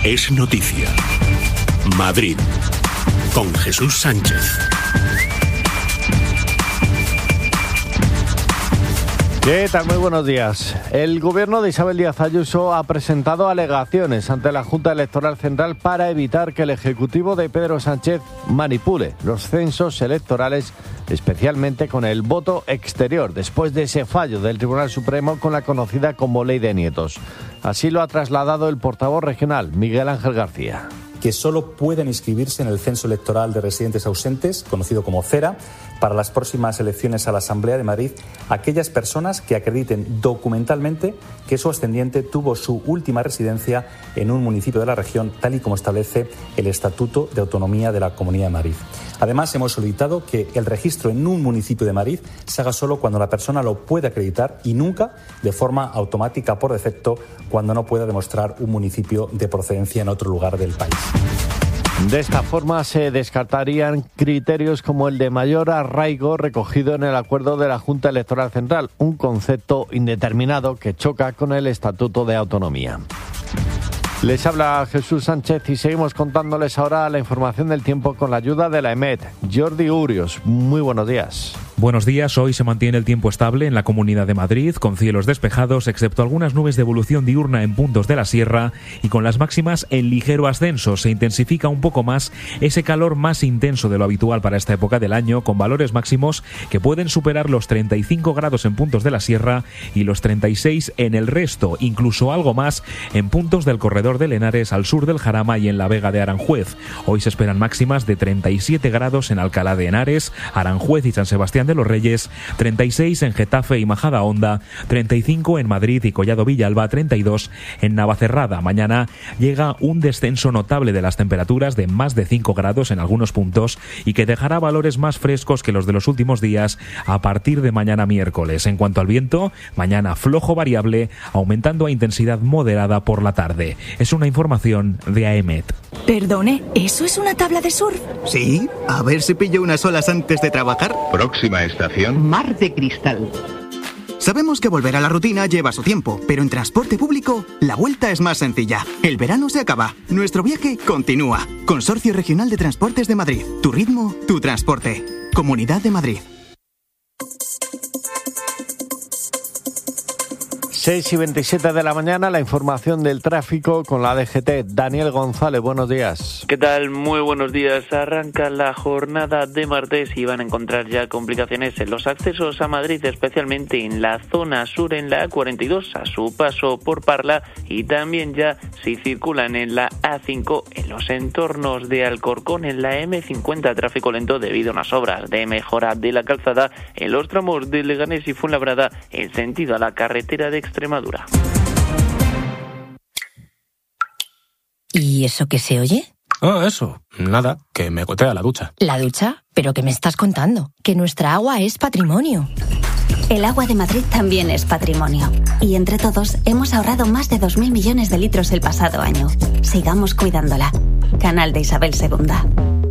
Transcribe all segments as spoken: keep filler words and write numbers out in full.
es noticia. Madrid, con Jesús Sánchez. ¿Qué tal? Muy buenos días. El gobierno de Isabel Díaz Ayuso ha presentado alegaciones ante la Junta Electoral Central para evitar que el Ejecutivo de Pedro Sánchez manipule los censos electorales, especialmente con el voto exterior, después de ese fallo del Tribunal Supremo con la conocida como Ley de Nietos. Así lo ha trasladado el portavoz regional, Miguel Ángel García. Que solo pueden inscribirse en el censo electoral de residentes ausentes, conocido como CERA, para las próximas elecciones a la Asamblea de Madrid, aquellas personas que acrediten documentalmente que su ascendiente tuvo su última residencia en un municipio de la región, tal y como establece el Estatuto de Autonomía de la Comunidad de Madrid. Además, hemos solicitado que el registro en un municipio de Madrid se haga solo cuando la persona lo puede acreditar y nunca de forma automática por defecto cuando no pueda demostrar un municipio de procedencia en otro lugar del país. De esta forma se descartarían criterios como el de mayor arraigo recogido en el acuerdo de la Junta Electoral Central, un concepto indeterminado que choca con el Estatuto de Autonomía. Les habla Jesús Sánchez y seguimos contándoles ahora la información del tiempo con la ayuda de la EMET. Jordi Urios, muy buenos días. Buenos días, hoy se mantiene el tiempo estable en la Comunidad de Madrid, con cielos despejados, excepto algunas nubes de evolución diurna en puntos de la sierra y con las máximas en ligero ascenso. Se intensifica un poco más ese calor más intenso de lo habitual para esta época del año, con valores máximos que pueden superar los treinta y cinco grados en puntos de la sierra y los treinta y seis en el resto, incluso algo más en puntos del corredor de Henares, al sur del Jarama y en la Vega de Aranjuez. Hoy se esperan máximas de treinta y siete grados en Alcalá de Henares, Aranjuez y San Sebastián de los Reyes, treinta y seis en Getafe y Majadahonda, treinta y cinco en Madrid y Collado Villalba, treinta y dos en Navacerrada. Mañana llega un descenso notable de las temperaturas de más de cinco grados en algunos puntos y que dejará valores más frescos que los de los últimos días a partir de mañana miércoles. En cuanto al viento, mañana flojo variable, aumentando a intensidad moderada por la tarde. Es una información de AEMET. Perdone, ¿eso es una tabla de surf? Sí, a ver si pillo unas olas antes de trabajar. Próxima estación, Mar de Cristal. Sabemos que volver a la rutina lleva su tiempo, pero en transporte público la vuelta es más sencilla. El verano se acaba, nuestro viaje continúa. Consorcio Regional de Transportes de Madrid. Tu ritmo, tu transporte. Comunidad de Madrid. seis y veintisiete de la mañana, la información del tráfico con la D G T. Daniel González, buenos días. ¿Qué tal? Muy buenos días. Arranca la jornada de martes y van a encontrar ya complicaciones en los accesos a Madrid, especialmente en la zona sur, en la A cuarenta y dos, a su paso por Parla, y también ya si circulan en la A cinco, en los entornos de Alcorcón, en la eme cincuenta, tráfico lento debido a unas obras de mejora de la calzada en los tramos de Leganés y Fuenlabrada en sentido a la carretera de Extremadura. ¿Y eso qué se oye? Oh, eso. Nada, que me gotea la ducha. ¿La ducha? ¿Pero qué me estás contando? Que nuestra agua es patrimonio. El agua de Madrid también es patrimonio. Y entre todos hemos ahorrado más de dos mil millones de litros el pasado año. Sigamos cuidándola. Canal de Isabel segunda.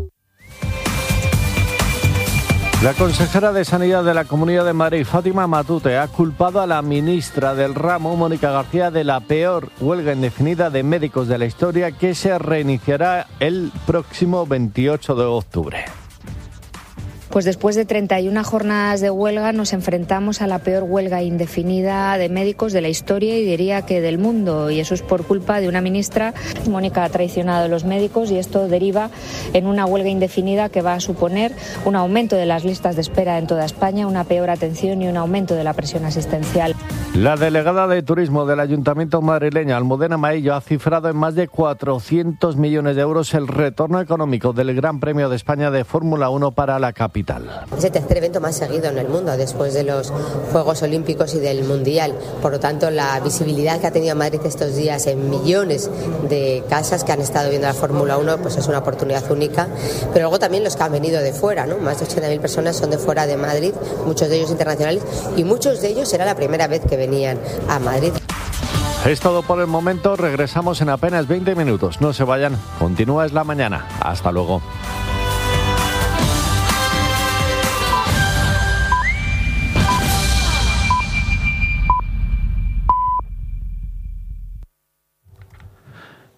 La consejera de Sanidad de la Comunidad de Madrid, Fátima Matute, ha culpado a la ministra del ramo, Mónica García, de la peor huelga indefinida de médicos de la historia, que se reiniciará el próximo veintiocho de octubre. Pues después de treinta y una jornadas de huelga nos enfrentamos a la peor huelga indefinida de médicos de la historia y diría que del mundo, y eso es por culpa de una ministra. Mónica ha traicionado a los médicos y esto deriva en una huelga indefinida que va a suponer un aumento de las listas de espera en toda España, una peor atención y un aumento de la presión asistencial. La delegada de Turismo del Ayuntamiento madrileño, Almudena Maillo, ha cifrado en más de cuatrocientos millones de euros el retorno económico del Gran Premio de España de Fórmula uno para la capital. Es el tercer evento más seguido en el mundo, después de los Juegos Olímpicos y del Mundial. Por lo tanto, la visibilidad que ha tenido Madrid estos días en millones de casas que han estado viendo la Fórmula uno, pues es una oportunidad única. Pero luego también los que han venido de fuera, ¿no? Más de ochenta mil personas son de fuera de Madrid, muchos de ellos internacionales, y muchos de ellos era la primera vez que venían a Madrid. Es todo por el momento, regresamos en apenas veinte minutos. No se vayan, continúa Es la Mañana. Hasta luego.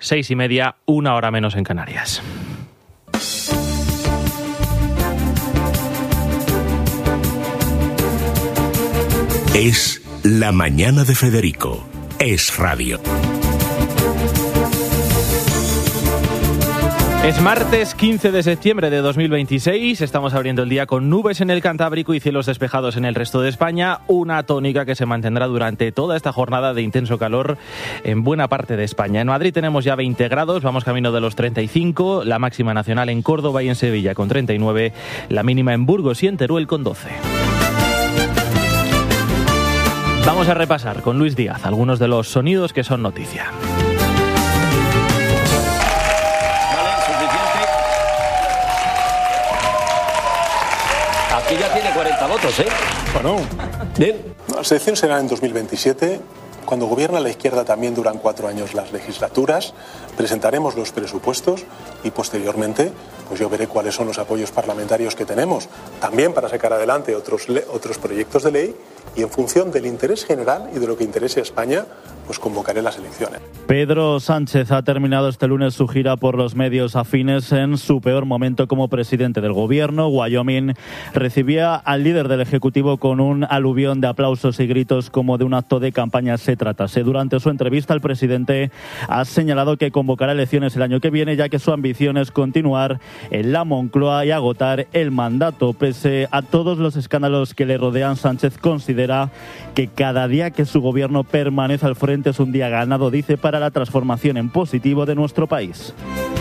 seis y media, una hora menos en Canarias. Es La Mañana de Federico. Es radio. Es martes quince de septiembre de dos mil veintiséis, estamos abriendo el día con nubes en el Cantábrico y cielos despejados en el resto de España, una tónica que se mantendrá durante toda esta jornada de intenso calor en buena parte de España. En Madrid tenemos ya veinte grados, vamos camino de los treinta y cinco, la máxima nacional en Córdoba y en Sevilla con treinta y nueve, la mínima en Burgos y en Teruel con doce. Vamos a repasar con Luis Díaz algunos de los sonidos que son noticia. Aquí ya tiene cuarenta votos, ¿eh? Bueno, bien. Las elecciones serán en dos mil veintisiete. Cuando gobierna la izquierda también duran cuatro años las legislaturas. Presentaremos los presupuestos y posteriormente pues yo veré cuáles son los apoyos parlamentarios que tenemos. También para sacar adelante otros, otros proyectos de ley y en función del interés general y de lo que interese a España, pues convocaré las elecciones. Pedro Sánchez ha terminado este lunes su gira por los medios afines en su peor momento como presidente del gobierno. Wyoming recibía al líder del Ejecutivo con un aluvión de aplausos y gritos como de un acto de campaña se tratase. Durante su entrevista, el presidente ha señalado que convocará elecciones el año que viene, ya que su ambición es continuar en la Moncloa y agotar el mandato. Pese a todos los escándalos que le rodean, Sánchez considera que cada día que su gobierno permanece al frente es un día ganado, dice, para la transformación en positivo de nuestro país.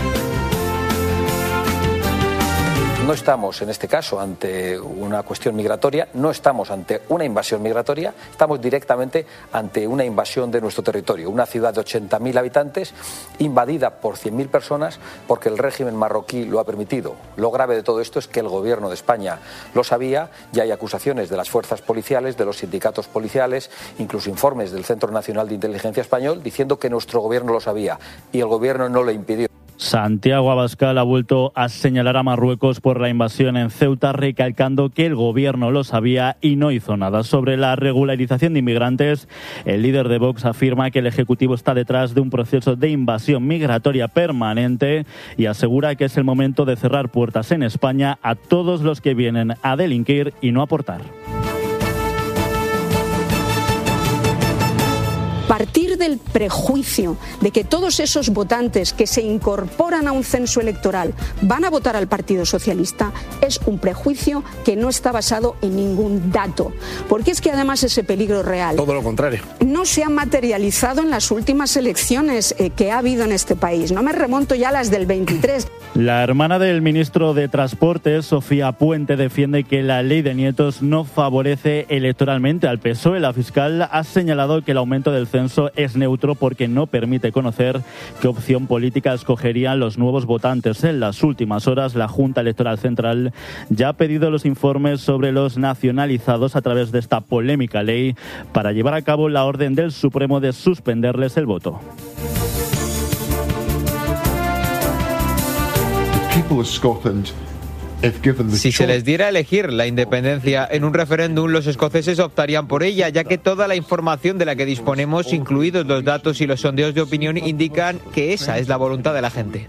No estamos, en este caso, ante una cuestión migratoria, no estamos ante una invasión migratoria, estamos directamente ante una invasión de nuestro territorio. Una ciudad de ochenta mil habitantes invadida por cien mil personas porque el régimen marroquí lo ha permitido. Lo grave de todo esto es que el gobierno de España lo sabía y hay acusaciones de las fuerzas policiales, de los sindicatos policiales, incluso informes del Centro Nacional de Inteligencia Español diciendo que nuestro gobierno lo sabía y el gobierno no lo impidió. Santiago Abascal ha vuelto a señalar a Marruecos por la invasión en Ceuta, recalcando que el gobierno lo sabía y no hizo nada. Sobre la regularización de inmigrantes, el líder de Vox afirma que el Ejecutivo está detrás de un proceso de invasión migratoria permanente y asegura que es el momento de cerrar puertas en España a todos los que vienen a delinquir y no aportar. Partir del prejuicio de que todos esos votantes que se incorporan a un censo electoral van a votar al Partido Socialista es un prejuicio que no está basado en ningún dato, porque es que además ese peligro real todo lo contrario no se ha materializado en las últimas elecciones eh, que ha habido en este país. No me remonto ya a las del veintitrés. La hermana del ministro de Transportes, Sofía Puente, defiende que la ley de nietos no favorece electoralmente al P S O E. La fiscal ha señalado que el aumento del censo es neutro porque no permite conocer qué opción política escogerían los nuevos votantes. En las últimas horas, la Junta Electoral Central ya ha pedido los informes sobre los nacionalizados a través de esta polémica ley para llevar a cabo la orden del Supremo de suspenderles el voto. Si se les diera a elegir la independencia en un referéndum, los escoceses optarían por ella, ya que toda la información de la que disponemos, incluidos los datos y los sondeos de opinión, indican que esa es la voluntad de la gente.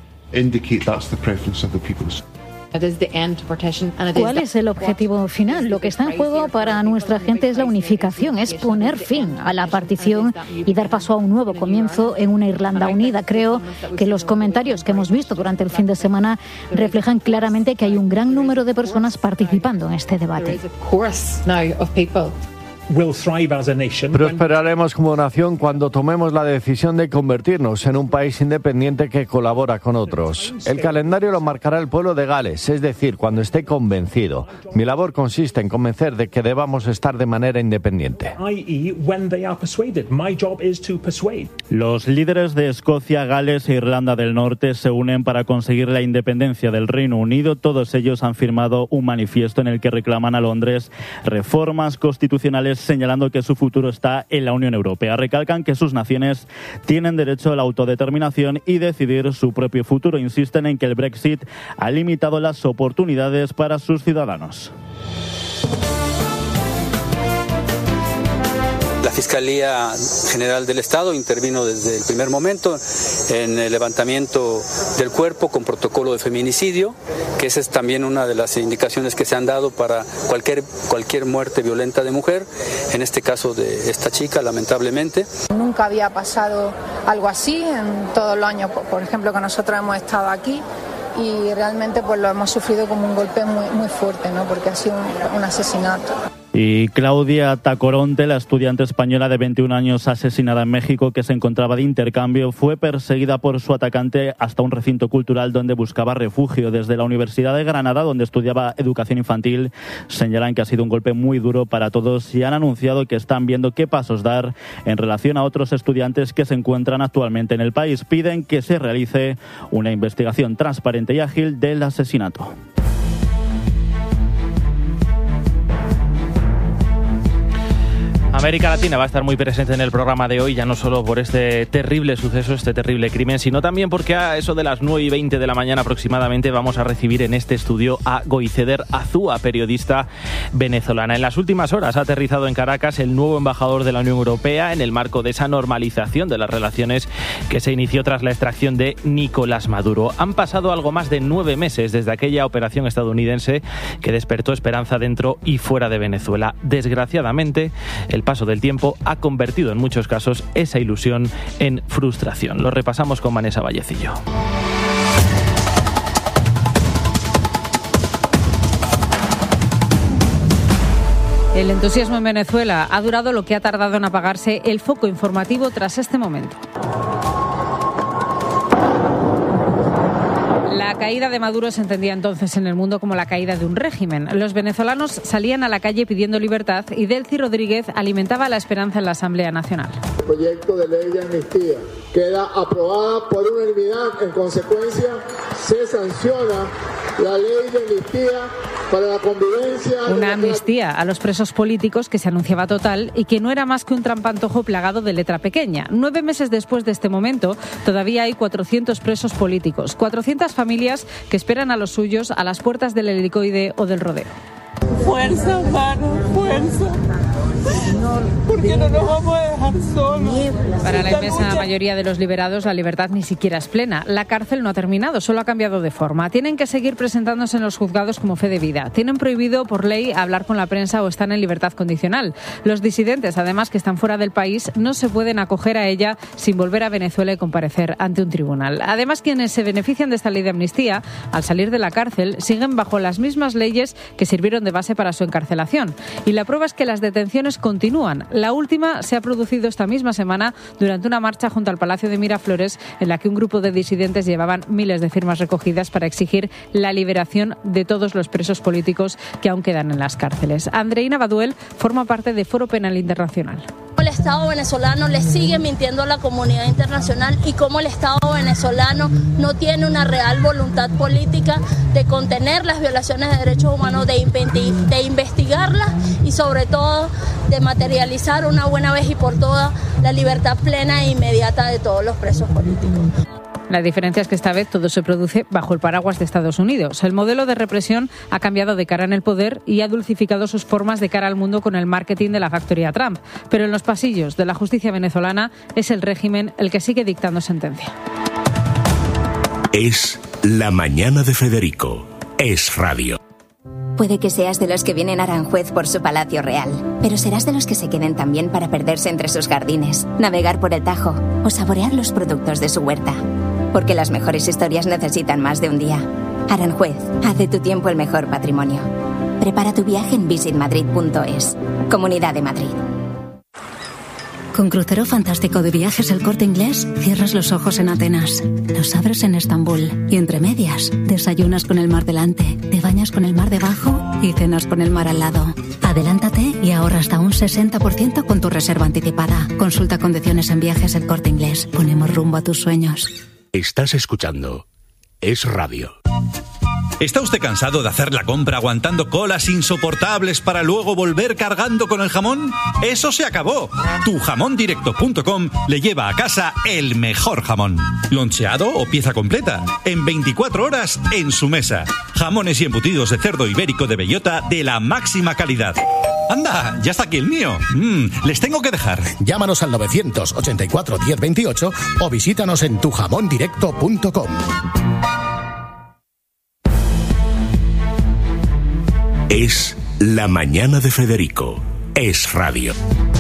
¿Cuál es el objetivo final? Lo que está en juego para nuestra gente es la unificación, es poner fin a la partición y dar paso a un nuevo comienzo en una Irlanda unida. Creo que los comentarios que hemos visto durante el fin de semana reflejan claramente que hay un gran número de personas participando en este debate. Prosperaremos como nación cuando tomemos la decisión de convertirnos en un país independiente que colabora con otros. El calendario lo marcará el pueblo de Gales, es decir, cuando esté convencido. Mi labor consiste en convencer de que debamos estar de manera independiente. Los líderes de Escocia, Gales e Irlanda del Norte se unen para conseguir la independencia del Reino Unido. Todos ellos han firmado un manifiesto en el que reclaman a Londres reformas constitucionales, señalando que su futuro está en la Unión Europea. Recalcan que sus naciones tienen derecho a la autodeterminación y decidir su propio futuro. Insisten en que el Brexit ha limitado las oportunidades para sus ciudadanos. La Fiscalía General del Estado intervino desde el primer momento en el levantamiento del cuerpo con protocolo de feminicidio, que esa es también una de las indicaciones que se han dado para cualquier, cualquier muerte violenta de mujer, en este caso de esta chica, lamentablemente. Nunca había pasado algo así en todos los años, por ejemplo, que nosotros hemos estado aquí, y realmente pues lo hemos sufrido como un golpe muy, muy fuerte, ¿no? Porque ha sido un, un asesinato. Y Claudia Tacoronte, la estudiante española de veintiún años asesinada en México que se encontraba de intercambio, fue perseguida por su atacante hasta un recinto cultural donde buscaba refugio. Desde la Universidad de Granada, donde estudiaba educación infantil, señalan que ha sido un golpe muy duro para todos y han anunciado que están viendo qué pasos dar en relación a otros estudiantes que se encuentran actualmente en el país. Piden que se realice una investigación transparente y ágil del asesinato. América Latina va a estar muy presente en el programa de hoy, ya no solo por este terrible suceso, este terrible crimen, sino también porque a eso de las nueve y veinte de la mañana aproximadamente vamos a recibir en este estudio a Goiceder Azúa, periodista venezolana. En las últimas horas ha aterrizado en Caracas el nuevo embajador de la Unión Europea en el marco de esa normalización de las relaciones que se inició tras la extracción de Nicolás Maduro. Han pasado algo más de nueve meses desde aquella operación estadounidense que despertó esperanza dentro y fuera de Venezuela. Desgraciadamente, el paso del tiempo ha convertido en muchos casos esa ilusión en frustración. Lo repasamos con Vanessa Vallecillo. El entusiasmo en Venezuela ha durado lo que ha tardado en apagarse el foco informativo tras este momento. La caída de Maduro se entendía entonces en el mundo como la caída de un régimen. Los venezolanos salían a la calle pidiendo libertad y Delcy Rodríguez alimentaba la esperanza en la Asamblea Nacional. El proyecto de ley de amnistía queda aprobada por unanimidad. En consecuencia, se sanciona la ley de amnistía para la convivencia. Una amnistía a los presos políticos que se anunciaba total y que no era más que un trampantojo plagado de letra pequeña. Nueve meses después de este momento, todavía hay cuatrocientos presos políticos, cuatrocientas familias que esperan a los suyos a las puertas del helicoide o del rodeo. Fuerza, hermano, fuerza. Porque no nos vamos a dejar solos. Para la inmensa mayoría de los liberados, la libertad ni siquiera es plena. La cárcel no ha terminado, solo ha cambiado de forma. Tienen que seguir presentándose en los juzgados como fe de vida. Tienen prohibido por ley hablar con la prensa o están en libertad condicional. Los disidentes, además, que están fuera del país, no se pueden acoger a ella sin volver a Venezuela y comparecer ante un tribunal. Además, quienes se benefician de esta ley de amnistía, al salir de la cárcel, siguen bajo las mismas leyes que sirvieron de base para su encarcelación. Y la prueba es que las detenciones continúan. La última se ha producido esta misma semana durante una marcha junto al Palacio de Miraflores en la que un grupo de disidentes llevaban miles de firmas recogidas para exigir la liberación de todos los presos políticos que aún quedan en las cárceles. Andreina Baduel forma parte de Foro Penal Internacional. El Estado venezolano le sigue mintiendo a la comunidad internacional y cómo el Estado venezolano no tiene una real voluntad política de contener las violaciones de derechos humanos, de, de investigarlas y sobre todo de materializar una buena vez y por todas la libertad plena e inmediata de todos los presos políticos. La diferencia es que esta vez todo se produce bajo el paraguas de Estados Unidos. El modelo de represión ha cambiado de cara en el poder y ha dulcificado sus formas de cara al mundo con el marketing de la factoría Trump. Pero en los pasillos de la justicia venezolana es el régimen el que sigue dictando sentencia. Es La Mañana de Federico. Es radio. Puede que seas de los que vienen a Aranjuez por su palacio real, pero serás de los que se queden también para perderse entre sus jardines, navegar por el Tajo o saborear los productos de su huerta. Porque las mejores historias necesitan más de un día. Aranjuez, haz de tu tiempo el mejor patrimonio. Prepara tu viaje en visit madrid punto es. Comunidad de Madrid. Con Crucero Fantástico de Viajes El Corte Inglés, cierras los ojos en Atenas, los abres en Estambul y entre medias, desayunas con el mar delante, te bañas con el mar debajo y cenas con el mar al lado. Adelántate y ahorra hasta un sesenta por ciento con tu reserva anticipada. Consulta condiciones en Viajes El Corte Inglés. Ponemos rumbo a tus sueños. Estás escuchando Es Radio. ¿Está usted cansado de hacer la compra aguantando colas insoportables para luego volver cargando con el jamón? ¡Eso se acabó! tu jamón directo punto com le lleva a casa el mejor jamón. Loncheado o pieza completa, en veinticuatro horas en su mesa. Jamones y embutidos de cerdo ibérico de bellota de la máxima calidad. Anda, ya está aquí el mío. Mm, les tengo que dejar. Llámanos al novecientos ochenta y cuatro diez veintiocho o visítanos en tu jamón directo punto com. Es La Mañana de Federico. Es radio.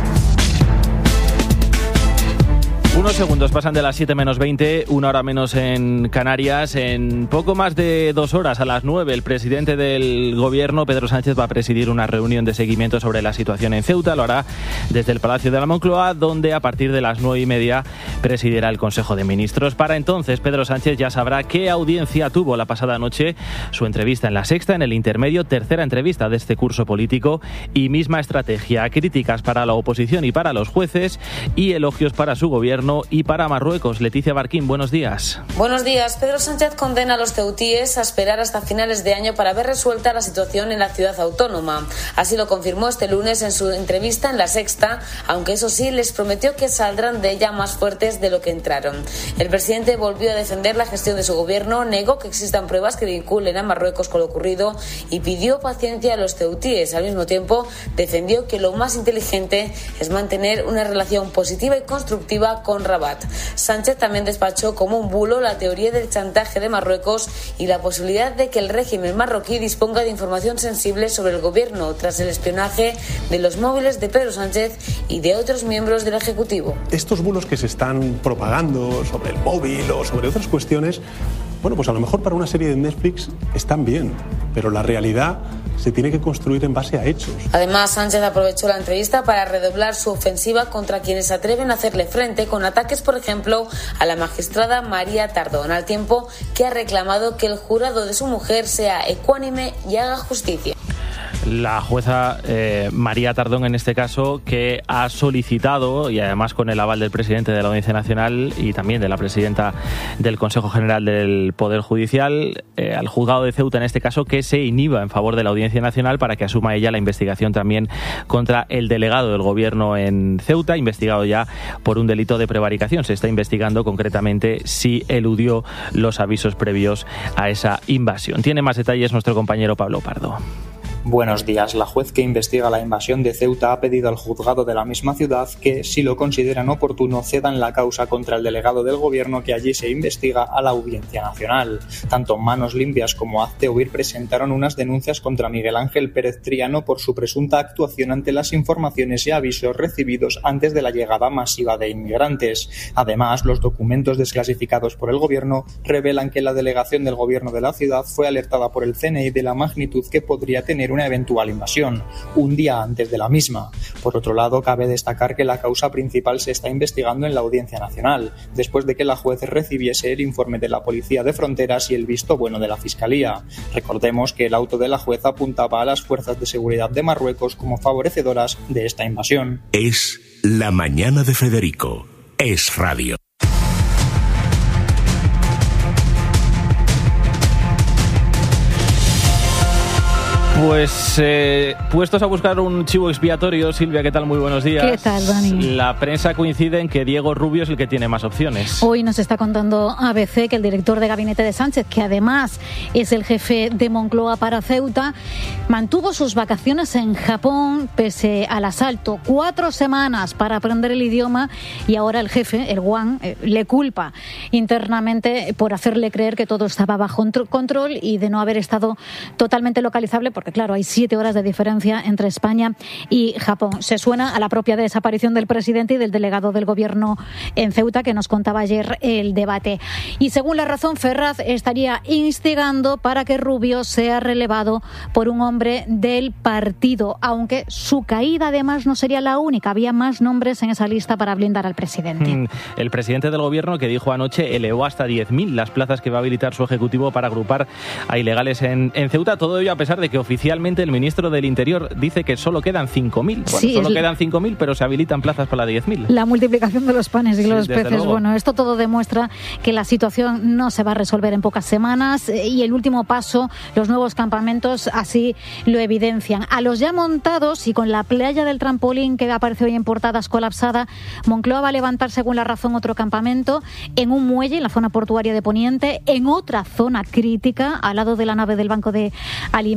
Unos segundos pasan de las siete menos veinte, una hora menos en Canarias. En poco más de dos horas, a las nueve, el presidente del gobierno, Pedro Sánchez, va a presidir una reunión de seguimiento sobre la situación en Ceuta. Lo hará desde el Palacio de la Moncloa, donde a partir de las nueve y media presidirá el Consejo de Ministros. Para entonces, Pedro Sánchez ya sabrá qué audiencia tuvo la pasada noche su entrevista en La Sexta, en el intermedio, tercera entrevista de este curso político, y misma estrategia: críticas para la oposición y para los jueces, y elogios para su gobierno y para Marruecos. Leticia Barquín, buenos días. Buenos días. Pedro Sánchez condena a los ceutíes a esperar hasta finales de año para ver resuelta la situación en la ciudad autónoma. Así lo confirmó este lunes en su entrevista en La Sexta, aunque eso sí, les prometió que saldrán de ella más fuertes de lo que entraron. El presidente volvió a defender la gestión de su gobierno, negó que existan pruebas que vinculen a Marruecos con lo ocurrido y pidió paciencia a los ceutíes. Al mismo tiempo, defendió que lo más inteligente es mantener una relación positiva y constructiva con con Rabat. Sánchez también despachó como un bulo la teoría del chantaje de Marruecos y la posibilidad de que el régimen marroquí disponga de información sensible sobre el gobierno tras el espionaje de los móviles de Pedro Sánchez y de otros miembros del Ejecutivo. Estos bulos que se están propagando sobre el móvil o sobre otras cuestiones, bueno, pues a lo mejor para una serie de Netflix están bien, pero la realidad se tiene que construir en base a hechos. Además, Sánchez aprovechó la entrevista para redoblar su ofensiva contra quienes se atreven a hacerle frente con ataques, por ejemplo, a la magistrada María Tardón, al tiempo que ha reclamado que el jurado de su mujer sea ecuánime y haga justicia. La jueza eh, María Tardón, en este caso, que ha solicitado, y además con el aval del presidente de la Audiencia Nacional y también de la presidenta del Consejo General del Poder Judicial, eh, al juzgado de Ceuta, en este caso, que se inhiba en favor de la Audiencia Nacional para que asuma ella la investigación también contra el delegado del Gobierno en Ceuta, investigado ya por un delito de prevaricación. Se está investigando concretamente si eludió los avisos previos a esa invasión. Tiene más detalles nuestro compañero Pablo Pardo. Buenos días. La juez que investiga la invasión de Ceuta ha pedido al juzgado de la misma ciudad que, si lo consideran oportuno, cedan la causa contra el delegado del gobierno que allí se investiga a la Audiencia Nacional. Tanto Manos Limpias como Hazte Oír presentaron unas denuncias contra Miguel Ángel Pérez Triano por su presunta actuación ante las informaciones y avisos recibidos antes de la llegada masiva de inmigrantes. Además, los documentos desclasificados por el gobierno revelan que la delegación del gobierno de la ciudad fue alertada por el C N I de la magnitud que podría tener una eventual invasión, un día antes de la misma. Por otro lado, cabe destacar que la causa principal se está investigando en la Audiencia Nacional, después de que la juez recibiese el informe de la Policía de Fronteras y el visto bueno de la Fiscalía. Recordemos que el auto de la juez apuntaba a las fuerzas de seguridad de Marruecos como favorecedoras de esta invasión. Es La Mañana de Federico. Es radio. Pues eh, puestos a buscar un chivo expiatorio, Silvia, ¿qué tal? Muy buenos días. ¿Qué tal, Dani? La prensa coincide en que Diego Rubio es el que tiene más opciones. Hoy nos está contando A B C que el director de gabinete de Sánchez, que además es el jefe de Moncloa para Ceuta, mantuvo sus vacaciones en Japón pese al asalto. Cuatro semanas para aprender el idioma y ahora el jefe, el Wang, eh, le culpa internamente por hacerle creer que todo estaba bajo control y de no haber estado totalmente localizable, porque claro, hay siete horas de diferencia entre España y Japón. Se suena a la propia desaparición del presidente y del delegado del gobierno en Ceuta, que nos contaba ayer el debate. Y según La Razón, Ferraz estaría instigando para que Rubio sea relevado por un hombre del partido, aunque su caída además no sería la única. Había más nombres en esa lista para blindar al presidente. El presidente del gobierno, que dijo anoche, elevó hasta diez mil las plazas que va a habilitar su ejecutivo para agrupar a ilegales en, en Ceuta. Todo ello a pesar de que oficialmente el ministro del Interior dice que solo quedan cinco mil. Bueno, sí, solo es... quedan cinco mil, pero se habilitan plazas para diez mil. La multiplicación de los panes y sí, los peces. Luego. Bueno, esto todo demuestra que la situación no se va a resolver en pocas semanas y el último paso, los nuevos campamentos, así lo evidencian. A los ya montados y con la playa del trampolín que aparece hoy en portadas colapsada, Moncloa va a levantar, según La Razón, otro campamento en un muelle en la zona portuaria de Poniente, en otra zona crítica, al lado de la nave del Banco de Alimentos.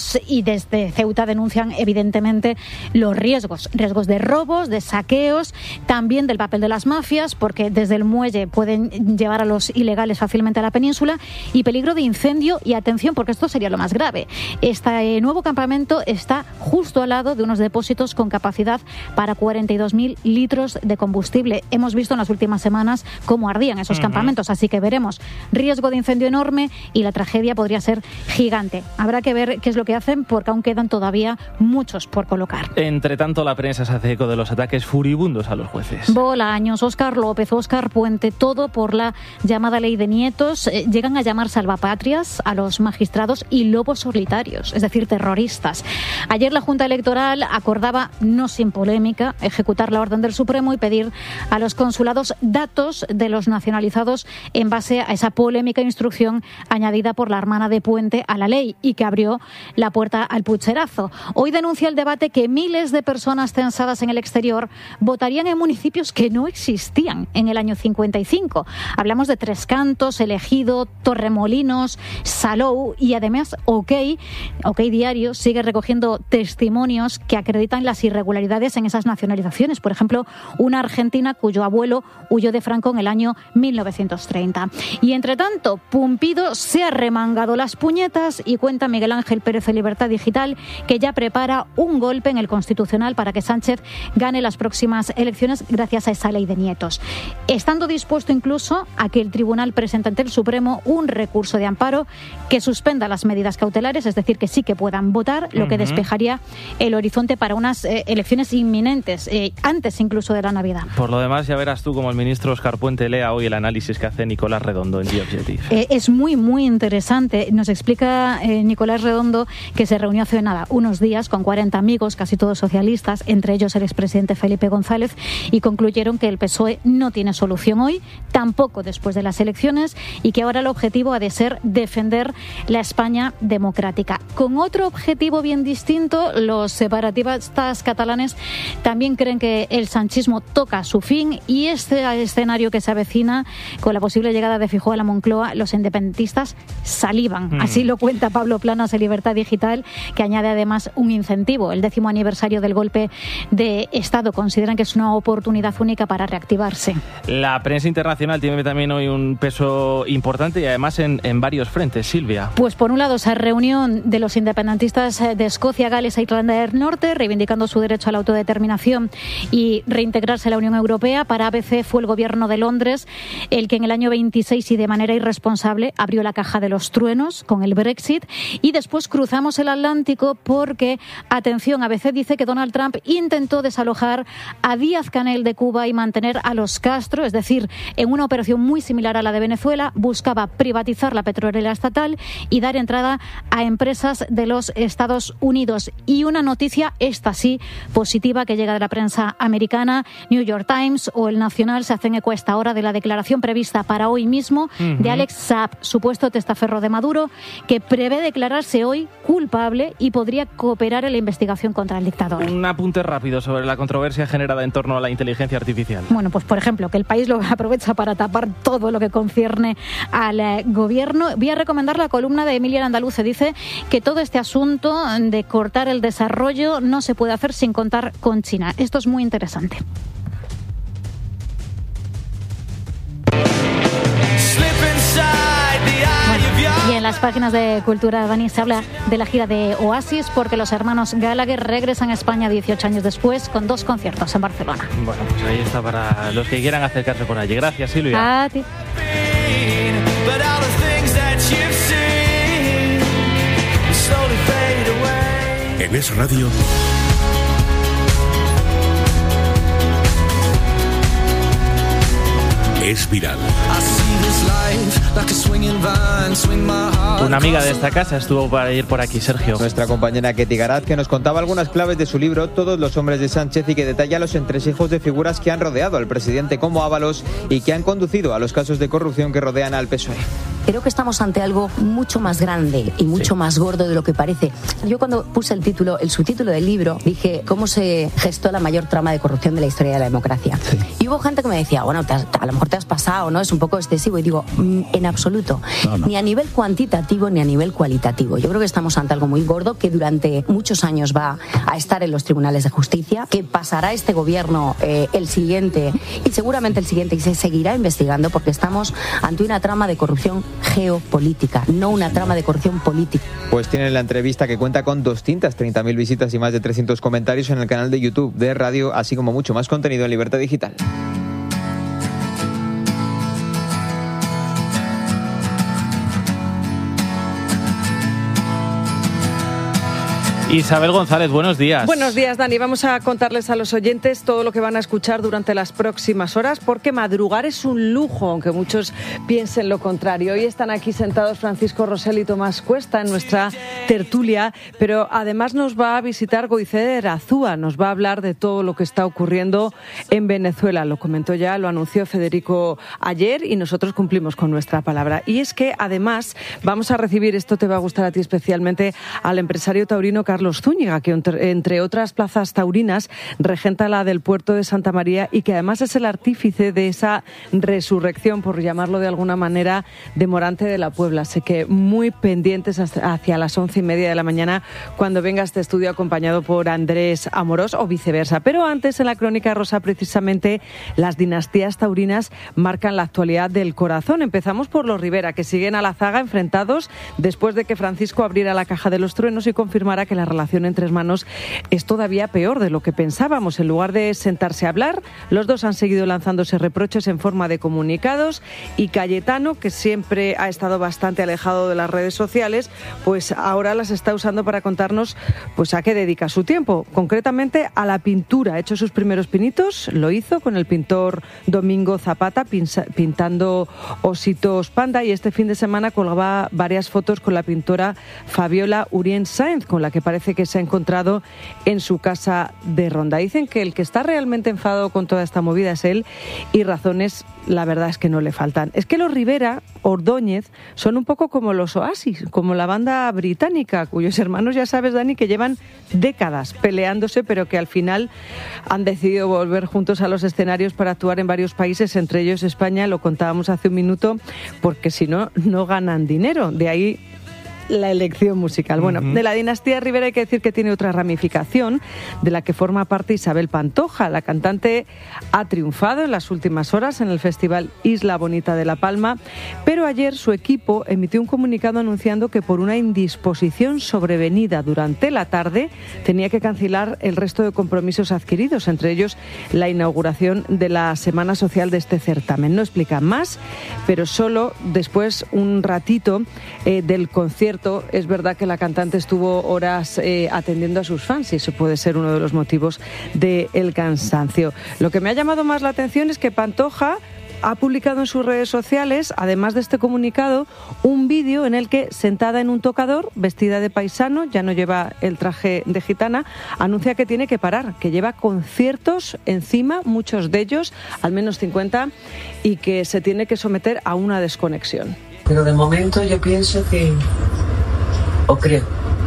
delitos y desde Ceuta denuncian evidentemente los riesgos, riesgos de robos, de saqueos, también del papel de las mafias, porque desde el muelle pueden llevar a los ilegales fácilmente a la península, y peligro de incendio. Y atención, porque esto sería lo más grave. Este nuevo campamento está justo al lado de unos depósitos con capacidad para cuarenta y dos mil litros de combustible. Hemos visto en las últimas semanas cómo ardían esos uh-huh. campamentos, así que veremos riesgo de incendio enorme y la tragedia podría ser gigante. Habrá que ver qué es lo que hacen, porque aún quedan todavía muchos por colocar. Entre tanto, la prensa se hace eco de los ataques furibundos a los jueces. Bolaños, Óscar López, Óscar Puente, todo por la llamada ley de nietos. Eh, llegan a llamar salvapatrias a los magistrados y lobos solitarios, es decir, terroristas. Ayer la Junta Electoral acordaba, no sin polémica, ejecutar la orden del Supremo y pedir a los consulados datos de los nacionalizados en base a esa polémica instrucción añadida por la hermana de Puente a la ley y que abrió la puerta al pucherazo. Hoy denuncia el debate que miles de personas censadas en el exterior votarían en municipios que no existían en el año cincuenta y cinco. Hablamos de Tres Cantos, El Ejido, Torremolinos, Salou y además OK, OK Diario sigue recogiendo testimonios que acreditan las irregularidades en esas nacionalizaciones. Por ejemplo, una argentina cuyo abuelo huyó de Franco en el año mil novecientos treinta. Y entre tanto, Pumpido se ha remangado las puñetas y cuenta Miguel Ángel Pérez de Libertad Digital que ya prepara un golpe en el Constitucional para que Sánchez gane las próximas elecciones gracias a esa ley de nietos, estando dispuesto incluso a que el Tribunal presente ante el Supremo un recurso de amparo que suspenda las medidas cautelares, es decir, que sí que puedan votar, lo que uh-huh. despejaría el horizonte para unas eh, elecciones inminentes, eh, antes incluso de la Navidad. Por lo demás, ya verás tú como el ministro Óscar Puente lea hoy el análisis que hace Nicolás Redondo en The Objective. Eh, es muy, muy interesante. Nos explica eh, Nicolás Redondo que se reunió hace nada, unos días, con cuarenta amigos, casi todos socialistas, entre ellos el expresidente Felipe González, y concluyeron que el P S O E no tiene solución hoy, tampoco después de las elecciones, y que ahora el objetivo ha de ser defender la España democrática. Con otro objetivo bien distinto, los separatistas catalanes también creen que el sanchismo toca su fin y este escenario que se avecina con la posible llegada de Feijóo a la Moncloa, los independentistas salivan. Mm. Así lo cuenta Pablo Planas de Libertad Digital, que añade además un incentivo. El décimo aniversario del golpe de Estado consideran que es una oportunidad única para reactivarse. La prensa internacional tiene también hoy un peso importante y además en, en varios frentes, Silvia. Pues por un lado, esa reunión de los independentistas de Escocia, Gales e Irlanda del Norte, reivindicando su derecho a la autodeterminación y reintegrarse a la Unión Europea. Para A B C fue el gobierno de Londres el que en el año veintiséis y de manera irresponsable abrió la caja de los truenos con el Brexit. Y después cruzamos el Atlántico porque, atención, A B C dice que Donald Trump intentó desalojar a Díaz-Canel de Cuba y mantener a los Castro, es decir, en una operación muy similar a la de Venezuela, buscaba privatizar la petrolera estatal y dar entrada a empresas de los Estados Unidos. Y una noticia, esta sí, positiva, que llega de la prensa americana. New York Times o El Nacional se hacen eco a esta hora de la declaración prevista para hoy mismo uh-huh. de Alex Saab, supuesto testaferro de Maduro, que prevé declararse hoy culpable y podría cooperar en la investigación contra el dictador. Un apunte rápido sobre la controversia generada en torno a la inteligencia artificial. Bueno, pues por ejemplo, que el país lo aprovecha para tapar todo lo que concierne al eh, gobierno. Voy a recomendar la columna de Emilia Andaluce. Dice que todo este asunto de cortar el desarrollo no se puede hacer sin contar con China. Esto es muy interesante. Bueno, y en las páginas de Cultura, Dani, se habla de la gira de Oasis porque los hermanos Gallagher regresan a España dieciocho años después con dos conciertos en Barcelona. Bueno, pues ahí está para los que quieran acercarse por allí. Gracias, Silvia. A ti. En Es Radio. Es viral. Una amiga de esta casa estuvo para ir por aquí, Sergio. Nuestra compañera Ketty Garat, que nos contaba algunas claves de su libro Todos los hombres de Sánchez y que detalla los entresijos de figuras que han rodeado al presidente como Ábalos y que han conducido a los casos de corrupción que rodean al P S O E. Creo que estamos ante algo mucho más grande y mucho sí. más gordo de lo que parece. Yo cuando puse el título, el subtítulo del libro, dije cómo se gestó la mayor trama de corrupción de la historia de la democracia. Sí. Y hubo gente que me decía, bueno, te has, a lo mejor te has pasado, ¿no? Es un poco excesivo. Y digo, mm, en absoluto. No, no. Ni a nivel cuantitativo ni a nivel cualitativo. Yo creo que estamos ante algo muy gordo que durante muchos años va a estar en los tribunales de justicia, que pasará este gobierno, eh, el siguiente y seguramente el siguiente, y se seguirá investigando porque estamos ante una trama de corrupción geopolítica, no una trama de corrupción política. Pues tienen la entrevista que cuenta con doscientas treinta mil visitas y más de trescientos comentarios en el canal de YouTube de Radio, así como mucho más contenido en Libertad Digital. Isabel González, buenos días. Buenos días, Dani. Vamos a contarles a los oyentes todo lo que van a escuchar durante las próximas horas, porque madrugar es un lujo, aunque muchos piensen lo contrario. Hoy están aquí sentados Francisco Rosell y Tomás Cuesta en nuestra tertulia, pero además nos va a visitar Goizede Erazúa, nos va a hablar de todo lo que está ocurriendo en Venezuela. Lo comentó ya, lo anunció Federico ayer y nosotros cumplimos con nuestra palabra. Y es que además vamos a recibir, esto te va a gustar a ti especialmente, al empresario taurino Carlos Carlos Zúñiga, que entre otras plazas taurinas regenta la del puerto de Santa María y que además es el artífice de esa resurrección, por llamarlo de alguna manera, de Morante de la Puebla. Así que muy pendientes hacia las once y media de la mañana cuando venga este estudio acompañado por Andrés Amorós o viceversa. Pero antes, en la Crónica Rosa, precisamente las dinastías taurinas marcan la actualidad del corazón. Empezamos por los Rivera, que siguen a la zaga enfrentados después de que Francisco abriera la caja de los truenos y confirmara que la relación entre hermanos es todavía peor de lo que pensábamos. En lugar de sentarse a hablar, los dos han seguido lanzándose reproches en forma de comunicados y Cayetano, que siempre ha estado bastante alejado de las redes sociales, pues ahora las está usando para contarnos pues a qué dedica su tiempo. Concretamente a la pintura. Ha hecho sus primeros pinitos, lo hizo con el pintor Domingo Zapata, pintando ositos panda, y este fin de semana colgaba varias fotos con la pintora Fabiola Urien Sáenz, con la que parece que se ha encontrado en su casa de Ronda. Dicen que el que está realmente enfadado con toda esta movida es él, y razones la verdad es que no le faltan. Es que los Rivera Ordóñez son un poco como los Oasis, como la banda británica, cuyos hermanos, ya sabes, Dani, que llevan décadas peleándose, pero que al final han decidido volver juntos a los escenarios para actuar en varios países, entre ellos España. Lo contábamos hace un minuto, porque si no, no ganan dinero. De ahí la elección musical. Bueno, uh-huh. de la dinastía Rivera hay que decir que tiene otra ramificación de la que forma parte Isabel Pantoja. La cantante ha triunfado en las últimas horas en el Festival Isla Bonita de La Palma, pero ayer su equipo emitió un comunicado anunciando que por una indisposición sobrevenida durante la tarde tenía que cancelar el resto de compromisos adquiridos, entre ellos la inauguración de la Semana Social de este certamen. No explican más, pero solo después un ratito eh, del concierto. Es verdad que la cantante estuvo horas eh, atendiendo a sus fans y eso puede ser uno de los motivos del cansancio. Lo que me ha llamado más la atención es que Pantoja ha publicado en sus redes sociales, además de este comunicado, un vídeo en el que, sentada en un tocador, vestida de paisano, ya no lleva el traje de gitana, anuncia que tiene que parar, que lleva conciertos encima, muchos de ellos, al menos cincuenta, y que se tiene que someter a una desconexión. Pero de momento yo pienso que, o creo,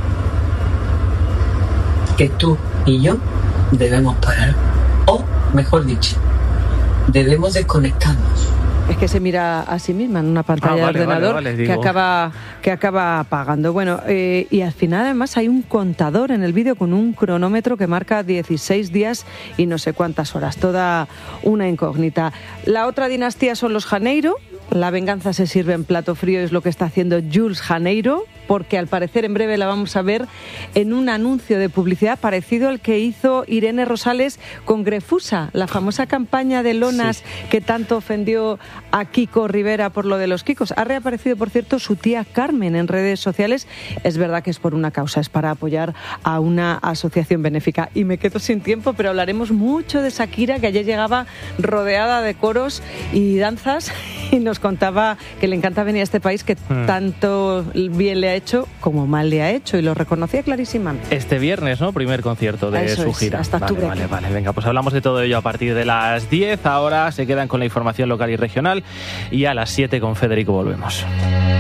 que tú y yo debemos parar, o mejor dicho, debemos desconectarnos. Es que se mira a sí misma en una pantalla ah, vale, de ordenador vale, vale, que acaba que acaba apagando. Bueno, eh, y al final además hay un contador en el vídeo con un cronómetro que marca dieciséis días y no sé cuántas horas. Toda una incógnita. La otra dinastía son los Janeiro. La venganza se sirve en plato frío, es lo que está haciendo Jules Janeiro, porque al parecer en breve la vamos a ver en un anuncio de publicidad parecido al que hizo Irene Rosales con Grefusa, la famosa campaña de lonas sí. que tanto ofendió a Kiko Rivera por lo de los Kikos. Ha reaparecido, por cierto, su tía Carmen en redes sociales. Es verdad que es por una causa, es para apoyar a una asociación benéfica. Y me quedo sin tiempo, pero hablaremos mucho de Shakira, que ayer llegaba rodeada de coros y danzas y nos contaba que le encanta venir a este país, que mm. tanto bien le ha hecho como mal le ha hecho, y lo reconocía clarísimamente. Este viernes, ¿no? Primer concierto de Eso su es, gira. Hasta vale, octubre. Vale, vale, venga, pues hablamos de todo ello a partir de las diez. Ahora se quedan con la información local y regional y a las siete con Federico volvemos.